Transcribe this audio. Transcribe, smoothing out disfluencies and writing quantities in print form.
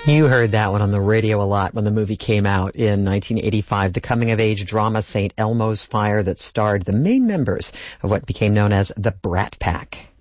You heard that one on the radio a lot when the movie came out in 1985, the coming-of-age drama St. Elmo's Fire that starred the main members of what became known as the Brat Pack.